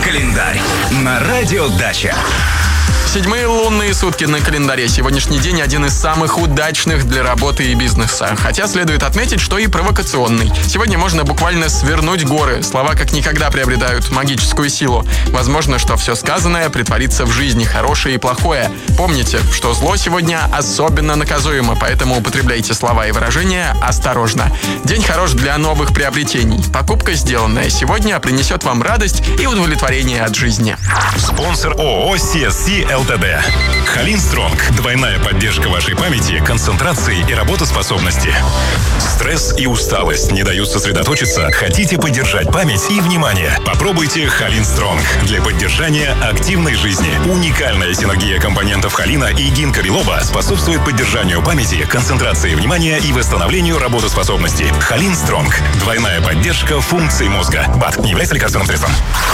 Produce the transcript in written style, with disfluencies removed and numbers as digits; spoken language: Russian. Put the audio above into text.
календарь на Радио Дача. 7-е лунные сутки на календаре. Сегодняшний день один из самых удачных для работы и бизнеса. Хотя следует отметить, что и провокационный. Сегодня можно буквально свернуть горы. Слова как никогда приобретают магическую силу. Возможно, что все сказанное притворится в жизни, хорошее и плохое. Помните, что зло сегодня особенно наказуемо, поэтому употребляйте слова и выражения осторожно. День хорош для новых приобретений. Покупка, сделанная сегодня, принесет вам радость и удовлетворение от жизни. Спонсор ООО CSC ЛТД. Халин Стронг. Двойная поддержка вашей памяти, концентрации и работоспособности. Стресс и усталость не дают сосредоточиться? Хотите поддержать память и внимание? Попробуйте Халин Стронг для поддержания активной жизни. Уникальная синергия компонентов холина и гинка билоба способствует поддержанию памяти, концентрации внимания и восстановлению работоспособности. Халин Стронг. Двойная поддержка функций мозга. БАД не является лекарственным средством.